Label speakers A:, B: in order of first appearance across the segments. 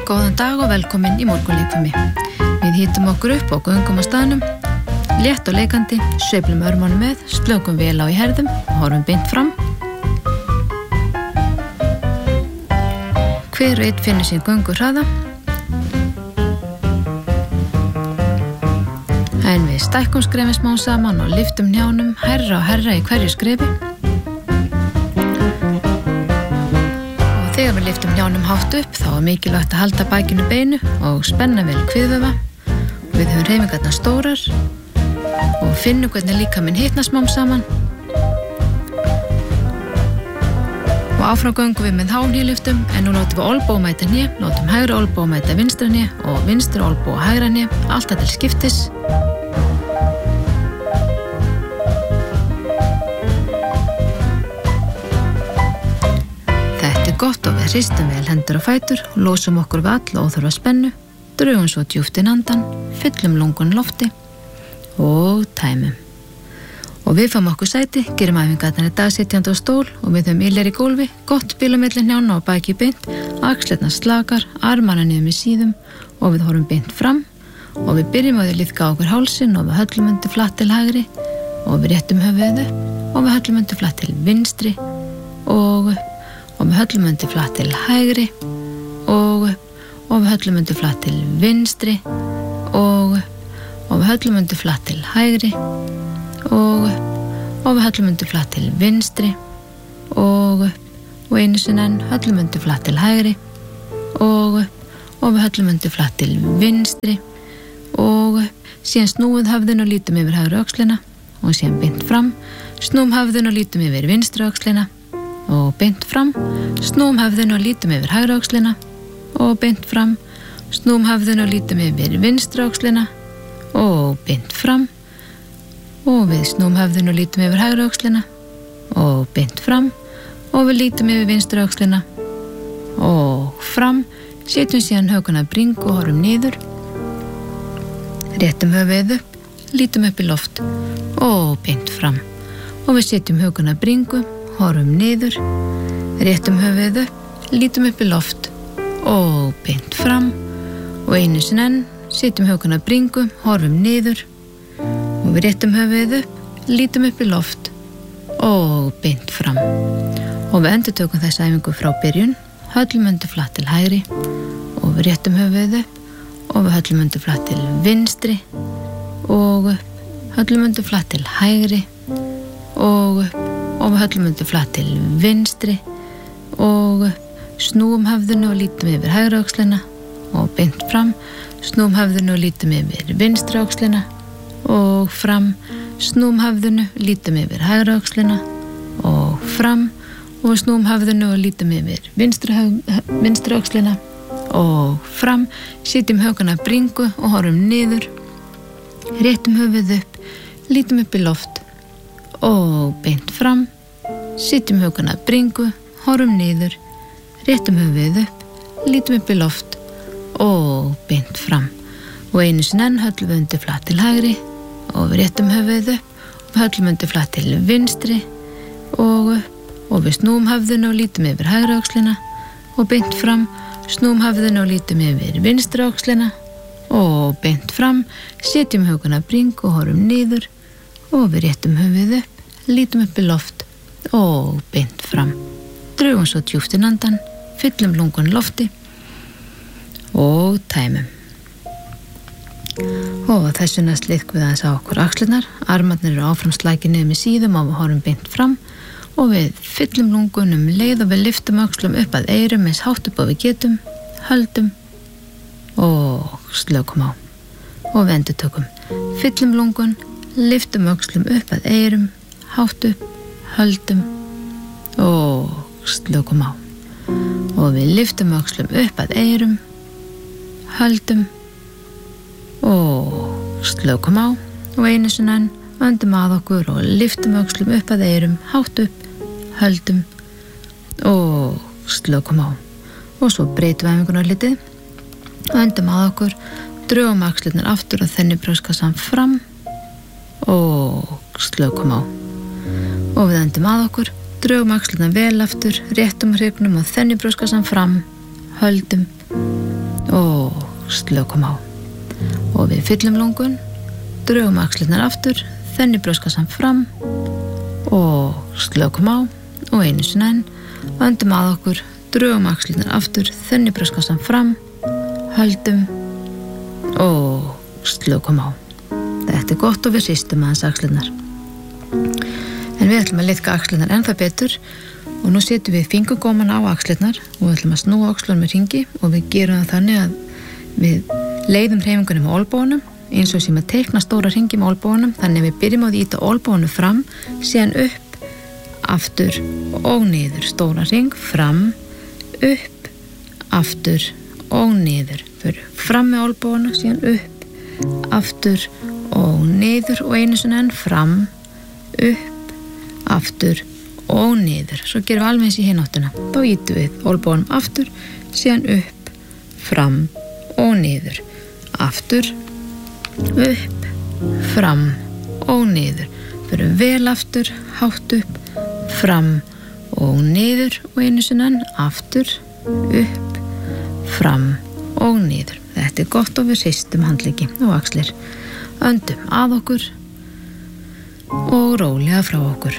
A: Góðan dag og velkomin í morgunleikfimi. Við hýtum okkur upp og göngum á staðnum, létt og leikandi, sveiflum örmánum með, slökum vel á í herðum og horfum beint fram. Hver og einn finnur sín göngu hraða. En við stækkum skrefin smá saman og lyftum hnjánum hærra og hærra í hverju skrefi. Þegar við lyftum hnjánum hátt upp þá mikilvægt að halda bakinu beinu og spenna vel kviðvöfa. Við höfum hreyfingarnar stórar og finnum hvernig líkaminn hitnar smám saman. Og áfram göngum við með hánýlyftum en nú látum við olnbó mæta hné, látum hægri olnbó mæta vinstra hné og vinstri olnbó hægra hné, alltaf til skiptis. Gott og við hristum vel hendur og fætur, losum okkur við alla óþarfa spennu, drögum svo djúpt inn andan, fyllum lungun lofti og tæmum. Og við fáum okkur sæti, gerum æfingarnar í dag sitjandi á stól og við höfum iljar í gólfi, gott bíl á milli hnjána og baki beint, axlirnar slakar, armarna niður með síðum og við horfum beint fram og við byrjum að liðka á okkur hálsinn og við höllum undir flatt til hægri og við réttum höfuðið upp og við höllum undir flatt til vinstri og við höllum undir flatt til hægri og við höllum undir flatt til vinstri og við höllum undir flatt til hægri og við höllum undir flatt til vinstri og einu sinni enn höllum undir flatt til hægri og við höllum undir flatt til vinstri og síðan snúið höfðin og lítum yfir hægri öxlina og síðan beint fram, snúum höfðin og lítum yfir vinstri öxlina og beint fram, snúum höfðinu og lítum yfir hægri öxlina og beint fram, snúum höfðinu og lítum yfir vinstri öxlina og beint fram og við snúum höfðinu og lítum yfir hægri öxlina og beint fram og við lítum yfir vinstri öxlina og fram, setjum síðan hökuna bringu og horfum niður, réttum höfuðið upp, lítum upp í loft og beint fram og við setjum hökuna bringu, horfum niður, réttum höfuðið upp, lítum upp í loft og beint fram og einu sinni enn, setjum hökuna bringu, horfum niður og við réttum höfuðið upp, lítum upp í loft og beint fram og við endurtökum þessa æfingu frá byrjun, höllum undir flatt til hægri og við réttum höfuðið upp og við höllum undir flatt til vinstri og höllum undir flatt til hægri og við höllum undir flatt til vinstri og snúum höfðinu og lítum yfir hægri öxlina og beint fram, snúum höfðinu og lítum yfir vinstri öxlina og fram, snúum höfðinu, lítum yfir hægri öxlina og fram og við snúum höfðinu og lítum yfir vinstri öxlina og fram, setjum hökuna bringu og horfum niður, réttum höfuðið upp, lítum upp í loft og beint fram, setjum hökuna bringu, horfum niður, réttum höfuðið upp, lítum upp í loft og beint fram og einu sinni enn höllum við undir flatt til hægri og við réttum höfuðið upp og við höllum undir flatt til vinstri og við snúum höfðinu og lítum yfir hægri öxlina og beint fram, snúum höfðinu og lítum yfir vinstri öxlina og beint fram, setjum hökuna bringu og horfum niður og við réttum höfuðið upp, lítum upp í loft og beint fram, drögum svo djúpt inn andan, fyllum lungun lofti og tæmum og þessu næst liðkum við aðeins á okkur axlirnar, armarnir eru áfram slækir niður með síðum og við horfum beint fram og við fyllum lungunum leið og við lyftum öxlum upp að eyrum eins hátt upp og við getum, höldum og slökum á og við endurtökum, fyllum lungun, lyftum öxlum upp að eyrum, hátt upp, höldum og slökum á og við lyftum öxlum upp að eyrum, höldum og slökum á og einu sinni enn öndum að okkur og lyftum öxlum upp að eyrum, hátt upp, höldum og slökum á og svo breytum við æfingunni litið, öndum að okkur, drögum axlirnar aftur og þenni brjóstkassan fram og slökum á og við öndum að okkur, drögum axlirnar vel aftur, réttum hryggnum og þenni brjóstkassan fram, höldum og slökum á. Og við fyllum lungun, drögum axlirnar aftur, þenni brjóstkassann fram og slökum á og einu sinni enn, öndum að okkur, drögum axlirnar aftur, þenni brjóstkassann fram, höldum og slökum á. Þetta gott og við hristum aðeins axlirnar. En við ætlum að liðka axlirnar ennþá betur og nú setjum við fingurgómana á axlirnar og við ætlum að snúa öxlunum með hringi og við gerum það þannig að við leiðum hreyfingunum með olnbogunum eins og sem að teikna stóra hringi með olnbogunum, þannig að við byrjum á því að ýta olnbogunum fram, síðan upp, aftur og niður, stóra hring, fram, upp, aftur og niður, fyrir fram með olnboguna, síðan upp, aftur og niður og einu sinni enn, fram, upp, aftur og niður. Svo gerum við alveg eins í hináttina. Þá ýtum við olnbogunum aftur, síðan upp, fram og niður, aftur, upp, fram og niður. Fyrir vel aftur, hátt upp, fram og niður og einu sinni enn, aftur, upp, fram og niður. Þetta gott og við hristum handleggi og axlir. Öndum að okkur og rólega frá okkur.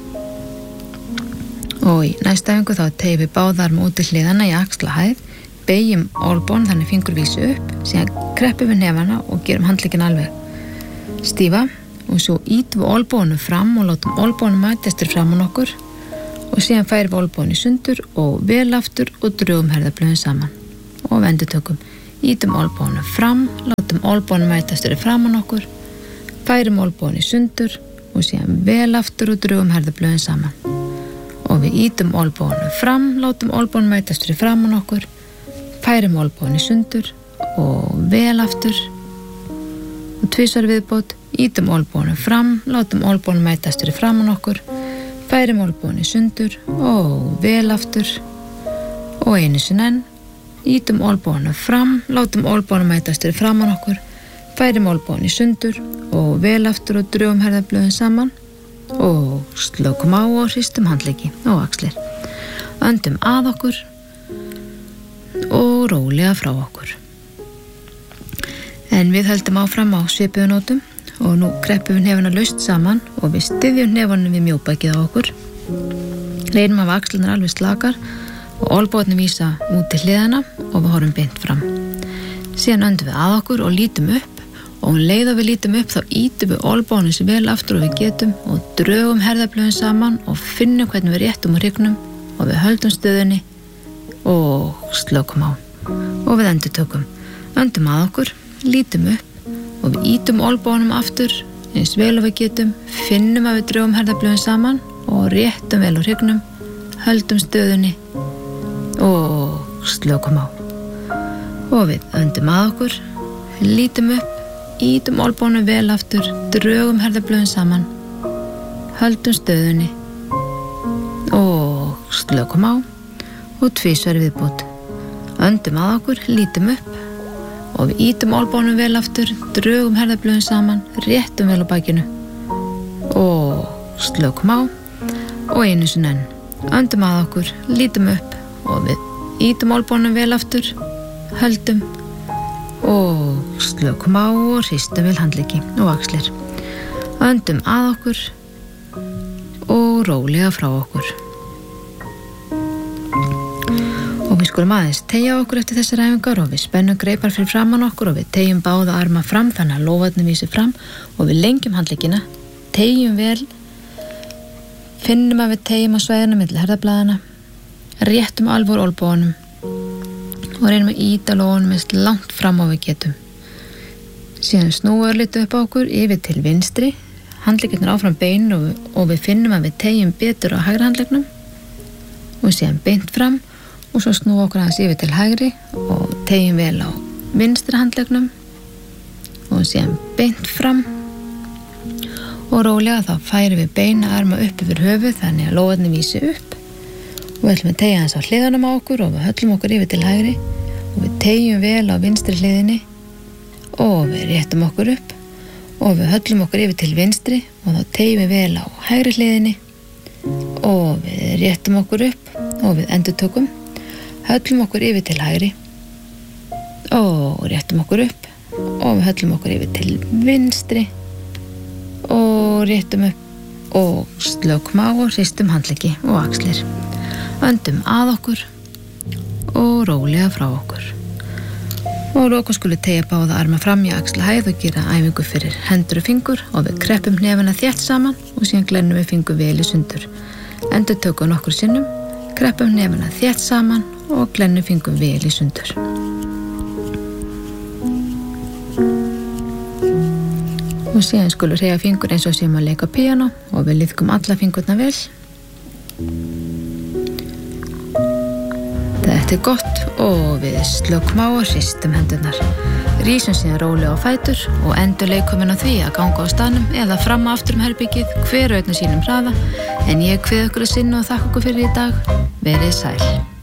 A: Og í næsta æfingu þá tegjum við báða arma út til hliðana í axlahæð, beygjum olnbogann þannig fingur vísi upp, síðan kreppum við hnefana og gerum handlegginn alveg stífa og svo ýtum við olnboganum fram og látum olnboganum mætast fyrir framan okkur og síðan færum við olnbogann í sundur og vel aftur og drögum herðablöðin saman og við endurtökum. Ýtum olnboganum fram, látum olnboganum mætast fyrir framan okkur, færum olnbogann í sundur og síðan vel aftur og drögum herðablöðin saman. Og við ýtum olnboganum fram, látum olnboganum mætast fyrir framan okkur, færum olnbogann í sundur og vel aftur og tvisvar viðbót, ýtum olnboganum fram, látum olnboganum mætast fyrir framan okkur, færum olnbogann í sundur og vel aftur og einu sinni enn, ýtum olnboganum fram, látum olnboganum mætast fyrir framan okkur, færum olnbogann í sundur og vel aftur og drögum herðablöðin saman og slökum á og hristum handleggi og axlir. Öndum að okkur og rólega frá okkur. En við höldum áfram á svipuðunótum og nú kreppum við hnefana laust saman og við styðjum hnefanum við mjóbakið á okkur. Reynum af axlirnar alveg slakar og olnbogarnir vísa út til hliðana og við horfum beint fram. Síðan öndum við að okkur og lítum upp og leið og við lítum upp þá ýtum við olnbogunum sem vel aftur og við getum og drögum herðablöðin saman og finnum hvernig við réttum á hryggnum og við höldum stöðunni og slökum á og við endurtökum. Öndum að okkur, lítum upp og við ýtum olnbogunum aftur eins vel og við getum, finnum að við drögum herðablöðin saman og réttum vel á hryggnum, höldum stöðunni og slökum á. Og við öndum að okkur, lítum upp, ýtum olnbogunum vel aftur, drögum herðablöðin saman, höldum stöðunni og slökum á og tvisvar viðbót. Öndum að okkur, lítum upp og við ýtum olnbogunum vel aftur, drögum herðablöðin saman, réttum vel á bakinu og slökum á og einu sinni enn. Öndum að okkur, lítum upp og við ýtum olnbogunum vel aftur, höldum og slökum á og hristum vel handleggi og axlir. Öndum að okkur og rólega frá okkur. Og við skulum aðeins teygja okkur eftir þessar æfingar og við spennum greipar fyrir framan okkur og við teygjum báða arma fram þannig að lófarnir vísi fram og við lengjum handleggina, teygjum vel, finnum að við teygjum á svæðina milli herðablaðana, réttum alvor olnbogunum og reynum að ýta lófunum eins langt fram á við getum. Síðan snúum örlítið upp á okkur yfir til vinstri, handleggirnir áfram bein og við finnum að við teygjum betur á hægri handleggnum og síðan beint fram og svo snúum okkur aðeins yfir til hægri og teygjum vel á vinstri handleggnum og síðan beint fram og rólega þá færum við beina arma upp yfir höfuð þannig að lófarnir vísi upp. Og við ætlum að teygja aðeins á hliðanum á okkur og við höllum okkur yfir til hægri og við teygjum vel á vinstri hliðinni og við réttum okkur upp og við höllum okkur yfir til vinstri og þá teygjum við vel á hægri hliðinni og við réttum okkur upp og við endurtökum, höllum okkur yfir til hægri og réttum okkur upp og við höllum okkur yfir til vinstri og réttum upp og slökum á og hristum handleggi og axlir. Öndum að okkur og rólega frá okkur. Og lokum skulum teygja báða arma fram í axlahæð og gera æfingu fyrir hendur og fingur og við kreppum hnefana þétt saman og síðan glennum við fingur vel í sundur. Endurtökum nokkur sinnum, kreppum hnefana þétt saman og glennum fingur vel í sundur. Og síðan skulum hreyfa fingur eins og séum að leika píanó og við liðkum alla fingurna vel. Þetta gott og við slökum á og hristum hendurnar. Rísum síðan rólega á fætur og endurleikum á því að ganga á staðnum eða fram og aftur herbergið hver og einn á sínum hraða. En ég kveð ykkur að sinni og þakka ykkur fyrir í dag. Verið sæl.